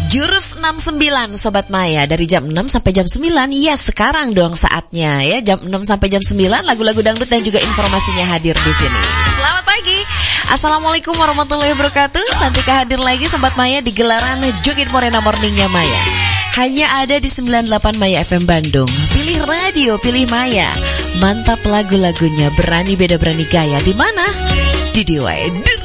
Jurus 69 Sobat Maya, dari jam 6 sampai jam 9. Ya sekarang dong saatnya ya, jam 6 sampai jam 9 lagu-lagu dangdut dan juga informasinya hadir di sini. Selamat pagi. Assalamualaikum warahmatullahi wabarakatuh. Santika hadir lagi Sobat Maya di gelaran Joget Morena Morningnya Maya. Hanya ada di 98 Maya FM Bandung. Pilih radio, pilih Maya. Mantap lagu-lagunya, berani beda berani gaya. Di mana? Di DIY.